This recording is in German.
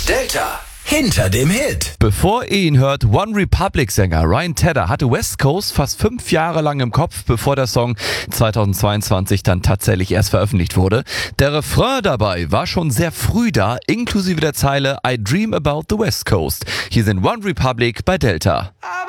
Delta hinter dem Hit. Bevor ihr ihn hört, One Republic-Sänger Ryan Tedder hatte West Coast fast 5 Jahre lang im Kopf, bevor der Song 2022 dann tatsächlich erst veröffentlicht wurde. Der Refrain dabei war schon sehr früh da, inklusive der Zeile I Dream About the West Coast. Hier sind One Republic bei Delta.